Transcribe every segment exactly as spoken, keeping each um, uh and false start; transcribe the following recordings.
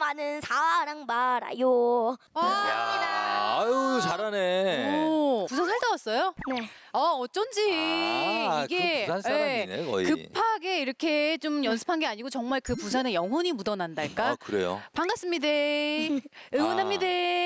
나는 사랑받아요. 야, 아유 잘하네. 오, 부산 살다 왔어요? 네. 어, 어쩐지 아, 이게 그 부산 사람이네, 예, 거의. 급하게 이렇게 좀 연습한 게 아니고 정말 그 부산의 영혼이 묻어난달까? 아 그래요? 반갑습니다. 응원합니다.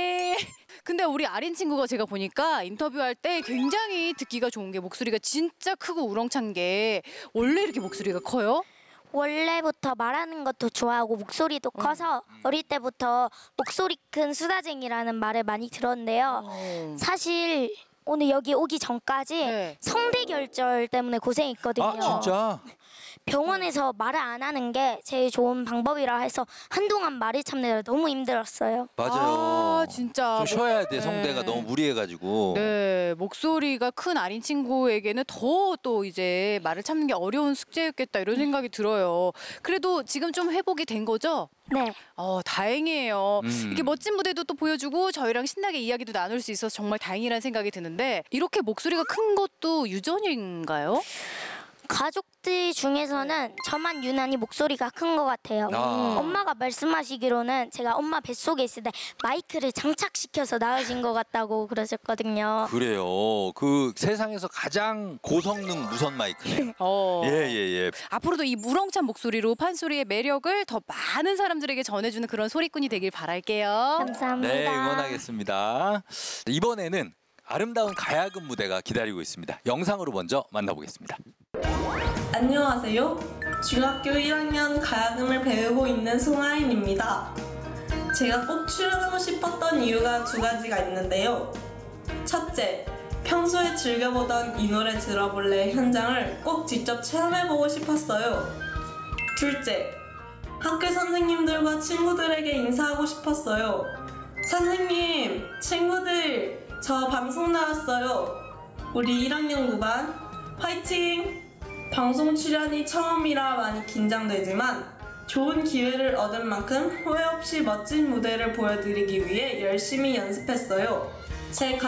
근데 우리 아린 친구가 제가 보니까 인터뷰할 때 굉장히 듣기가 좋은 게 목소리가 진짜 크고 우렁찬 게 원래 이렇게 목소리가 커요? 원래부터 말하는 것도 좋아하고 목소리도 커서 어릴 때부터 목소리 큰 수다쟁이라는 말을 많이 들었는데요. 어. 사실 오늘 여기 오기 전까지 네. 성대 결절 때문에 고생했거든요. 아 진짜? 병원에서 말을 안 하는 게 제일 좋은 방법이라 해서 한동안 말을 참느라 너무 힘들었어요. 맞아요. 아, 진짜. 좀 쉬어야 돼. 네. 성대가 너무 무리해가지고. 네, 목소리가 큰 아린 친구에게는 더 또 이제 말을 참는 게 어려운 숙제였겠다 이런 생각이 들어요. 그래도 지금 좀 회복이 된 거죠? 네. 어, 다행이에요. 음. 이렇게 멋진 무대도 또 보여주고 저희랑 신나게 이야기도 나눌 수 있어서 정말 다행이라는 생각이 드는데 이렇게 목소리가 큰 것도 유전인가요? 가족들 중에서는 저만 유난히 목소리가 큰 것 같아요. 아. 엄마가 말씀하시기로는 제가 엄마 뱃속에 있을 때 마이크를 장착시켜서 낳으신 것 같다고 그러셨거든요. 그래요. 그 세상에서 가장 고성능 무선 마이크네요. 어. 예예 예. 앞으로도 이 무렁찬 목소리로 판소리의 매력을 더 많은 사람들에게 전해주는 그런 소리꾼이 되길 바랄게요. 감사합니다. 네 응원하겠습니다. 이번에는 아름다운 가야금 무대가 기다리고 있습니다. 영상으로 먼저 만나보겠습니다. 안녕하세요. 중학교 일 학년 가야금을 배우고 있는 송하인입니다. 제가 꼭 출연하고 싶었던 이유가 두 가지가 있는데요. 첫째, 평소에 즐겨보던 이 노래 들어볼래 현장을 꼭 직접 체험해보고 싶었어요. 둘째, 학교 선생님들과 친구들에게 인사하고 싶었어요. 선생님, 친구들, 저 방송 나왔어요. 우리 일 학년 구 반 화이팅! 방송 출연이 처음이라 많이 긴장되지만 좋은 기회를 얻은 만큼 후회 없이 멋진 무대를 보여드리기 위해 열심히 연습했어요. 제